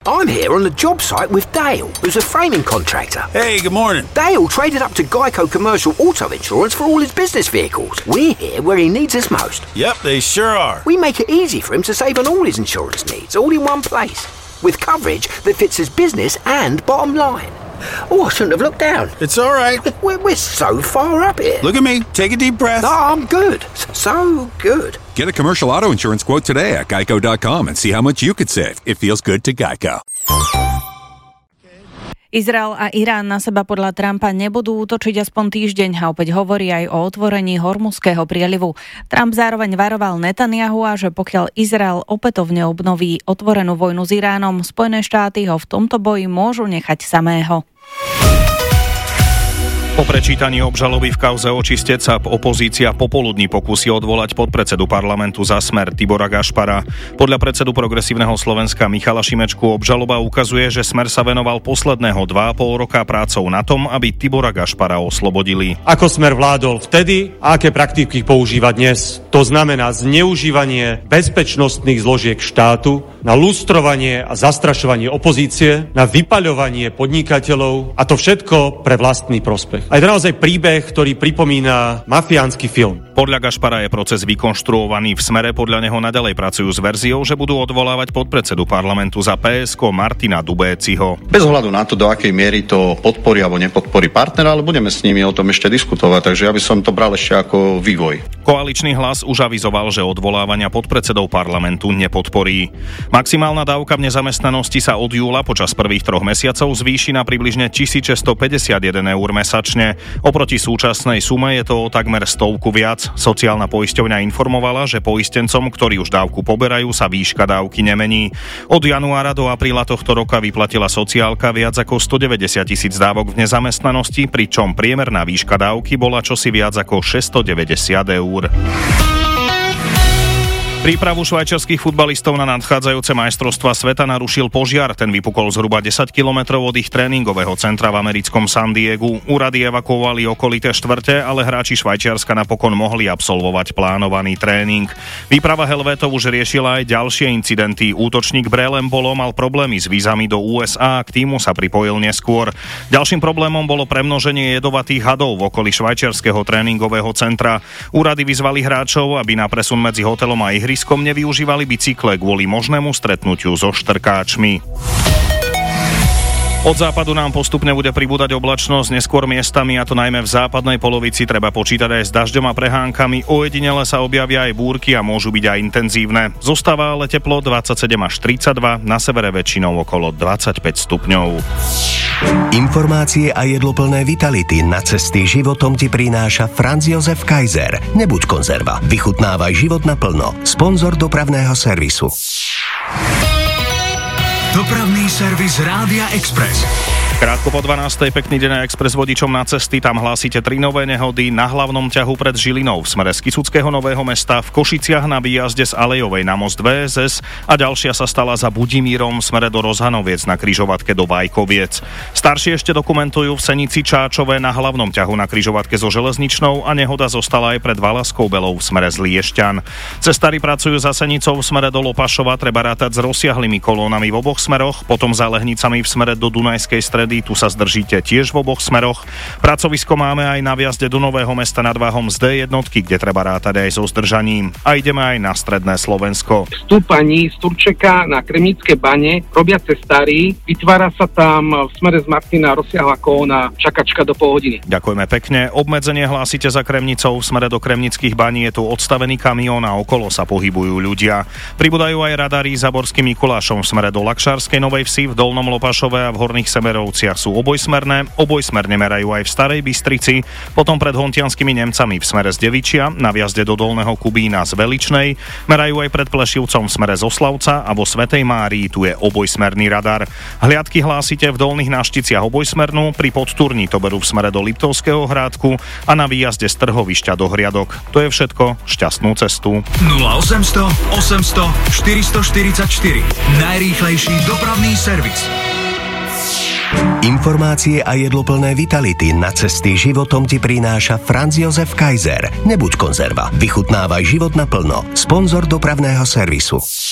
I'm here on the job site with Dale, who's a framing contractor. Hey, good morning. Dale traded up to Geico Commercial Auto Insurance for all his business vehicles. We're here where he needs us most. Yep, they sure are. We make it easy for him to save on all his insurance needs, all in one place, with coverage that fits his business and bottom line. Oh, I shouldn't have looked down. It's all right. We're so far up here. Look at me. Take a deep breath. No, I'm good. So good. Get a commercial auto insurance quote today at geico.com and see how much you could save. It feels good to Geico. Izrael a Irán na seba podľa Trumpa nebudú útočiť aspoň týždeň a opäť hovorí aj o otvorení Hormuzského prielivu. Trump zároveň varoval Netanyahu, že pokiaľ Izrael opätovne obnoví otvorenú vojnu s Iránom, Spojené štáty ho v tomto boji môžu nechať samého. Po prečítaní obžaloby v kauze očistec sa opozícia popoludní pokusí odvolať podpredsedu parlamentu za Smer Tibora Gašpara. Podľa predsedu Progresívneho Slovenska Michala Šimečku obžaloba ukazuje, že Smer sa venoval posledného 2,5 roka prácou na tom, aby Tibora Gašpara oslobodili. Ako Smer vládol vtedy a aké praktiky používa dnes? To znamená zneužívanie bezpečnostných zložiek štátu na lustrovanie a zastrašovanie opozície, na vypaľovanie podnikateľov, a to všetko pre vlastný prospech. A je to naozaj príbeh, ktorý pripomína mafiánsky film. Podľa Gašpara je proces vykonštruovaný v Smere, podľa neho naďalej pracujú s verziou, že budú odvolávať podpredsedu parlamentu za PSK Martina Dubéciho. Bez ohľadu na to, do akej miery to podporí alebo nepodporí partnera, ale budeme s nimi o tom ešte diskutovať, takže ja by som to bral ešte ako vývoj. Koaličný Hlas už avizoval, že odvolávania podpredsedov parlamentu nepodporí. Maximálna dávka v nezamestnanosti sa od júla počas prvých 3 mesiacov zvýši na približne 1651 eur mesačne. Oproti súčasnej sume je to o takmer 100 viac. Sociálna poisťovňa informovala, že poistencom, ktorí už dávku poberajú, sa výška dávky nemení. Od januára do apríla tohto roka vyplatila sociálka viac ako 190 000 dávok v nezamestnanosti, pričom priemerná výška dávky bola čosi viac ako 690 eur. Prípravu švajčiarskych futbalistov na nadchádzajúce majstrovstvá sveta narušil požiar. Ten vypukol zhruba 10 kilometrov od ich tréningového centra v americkom San Diegu. Úrady evakuovali okolité štvrte, ale hráči Švajčiarska napokon mohli absolvovať plánovaný tréning. Výprava Helvétov už riešila aj ďalšie incidenty. Útočník Brelem Bolo mal problémy s vízami do USA, k týmu sa pripojil neskôr. Ďalším problémom bolo premnoženie jedovatých hadov v okolí švajčiarskeho tréningového centra. Úrady vyzvali hráčov, aby na presun medzi hotelom a ihriskom nevyužívali bicykle kvôli možnému stretnutiu so štrkáčmi. Od západu nám postupne bude pribúdať oblačnosť, neskôr miestami, a to najmä v západnej polovici. Treba počítať aj s dažďom a prehánkami. Ojedinele sa objavia aj búrky a môžu byť aj intenzívne. Zostáva ale teplo 27 až 32, na severe väčšinou okolo 25 stupňov. Informácie a jedloplné vitality na cesty životom ti prináša Franz Josef Kaiser. Nebuď konzerva, vychutnávaj život naplno. Sponzor dopravného servisu. Dopravný servis Rádia Express. Krátko po 12. pekný deň na Express vodičom na cesty. Tam hlásite 3 nové nehody na hlavnom ťahu pred Žilinou v smere z Kysuckého Nového Mesta, v Košiciach na výjazde z Alejovej na most VSS a ďalšia sa stala za Budimírom v smere do Rozhanoviec na križovatke do Vajkoviec. Staršie ešte dokumentujú v Senici Čáčové na hlavnom ťahu na križovatke so Železničnou a nehoda zostala aj pred Valaskou Belou v smere z Liešťan. Cestári pracujú za Senicou v smere do Lopašova, treba rátať s rozsiahlými kolónami v oboch smeroch, potom za Lehnicami v smere do Dunajskej Stredy. Tu sa zdržíte tiež v oboch smeroch. Pracovisko máme aj na vjazde do Nového Mesta nad Váhom z D1, kde treba rátať aj so zdržaním. A ideme aj na stredné Slovensko. Vstúpaní z Turčeka na Kremnické bane robia cestári, vytvára sa tam v smere z Martina rozsiahla kolóna, čakačka do pol hodiny. Ďakujeme pekne. Obmedzenie hlásite za Kremnicou, v smere do Kremnických baní je tu odstavený kamión a okolo sa pohybujú ľudia. Pribúdajú aj radary za Borským Mikulášom v smere do Lakšárskej Novej Vsi, v Dolnom Lopašove a v Horných Semerovciach sú obojsmerné. Obojsmerne merajú aj v Starej Bystrici, potom pred Hontianskými Nemcami v smere z Devičia, na vjazde do Dolného Kubína z Veličnej, merajú aj pred Plešivcom v smere z Oslavca a vo Svätej Márii tu je obojsmerný radar. Hliadky hlásite v Dolných Nášticiach obojsmernú, pri Podturni to berú v smere do Liptovského Hrádku a na výjazde z Trhovišťa do Hriadok. To je všetko, šťastnú cestu. 0800 800 444 najrýchlejší dopravný servis. Informácie a jedloplné vitality na cesty životom ti prináša Franz Josef Kaiser. Nebuď konzerva, vychutnávaj život naplno. Sponzor dopravného servisu.